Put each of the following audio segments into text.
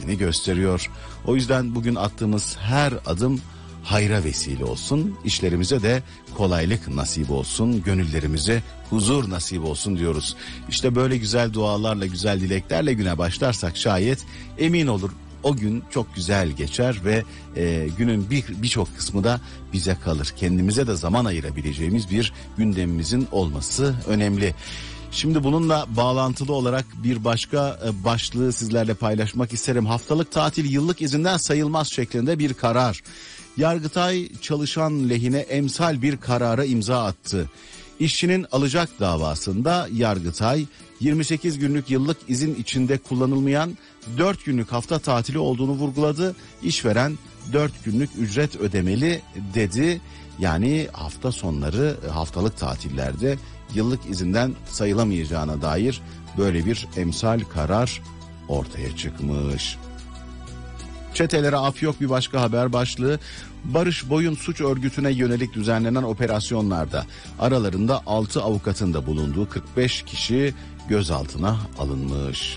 geldiğini gösteriyor. O yüzden bugün attığımız her adım hayra vesile olsun, işlerimize de kolaylık nasip olsun, gönüllerimize huzur nasip olsun diyoruz. İşte böyle güzel dualarla, güzel dileklerle güne başlarsak şayet emin olur o gün çok güzel geçer ve günün birçok kısmı da bize kalır. Kendimize de zaman ayırabileceğimiz bir gündemimizin olması önemli. Şimdi bununla bağlantılı olarak bir başka başlığı sizlerle paylaşmak isterim. Haftalık tatil yıllık izinden sayılmaz şeklinde bir karar. Yargıtay çalışan lehine emsal bir karara imza attı. İşçinin alacak davasında Yargıtay 28 günlük yıllık izin içinde kullanılmayan 4 günlük hafta tatili olduğunu vurguladı. İşveren 4 günlük ücret ödemeli dedi. Yani hafta sonları haftalık tatillerde yıllık izinden sayılamayacağına dair böyle bir emsal karar ortaya çıkmış. Çetelere af yok bir başka haber başlığı. Barış Boyun suç örgütüne yönelik düzenlenen operasyonlarda aralarında 6 avukatın da bulunduğu 45 kişi gözaltına alınmış.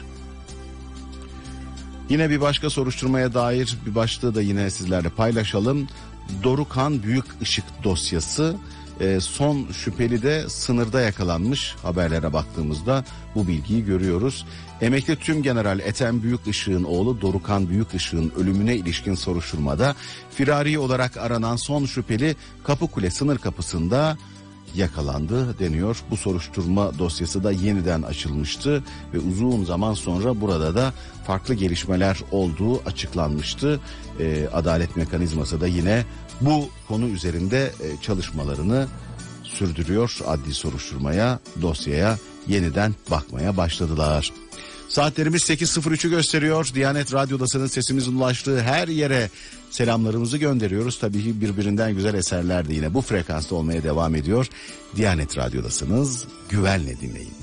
Yine bir başka soruşturmaya dair bir başlığı da yine sizlerle paylaşalım. Dorukhan Büyük Işık dosyası, son şüpheli de sınırda yakalanmış. Haberlere baktığımızda bu bilgiyi görüyoruz. Emekli Tümgeneral Ethem Büyükışık'ın oğlu Dorukhan Büyükışık'ın ölümüne ilişkin soruşturmada firari olarak aranan son şüpheli Kapıkule sınır kapısında yakalandı deniyor. Bu soruşturma dosyası da yeniden açılmıştı ve uzun zaman sonra burada da farklı gelişmeler olduğu açıklanmıştı. Adalet mekanizması da yine bu konu üzerinde çalışmalarını sürdürüyor. Adli soruşturmaya, dosyaya yeniden bakmaya başladılar. Saatlerimiz 8.03'ü gösteriyor. Diyanet Radyo'dasının sesimizin ulaştığı her yere selamlarımızı gönderiyoruz. Tabii ki birbirinden güzel eserler de yine bu frekansta olmaya devam ediyor. Diyanet Radyo'dasınız. Güvenle dinleyin.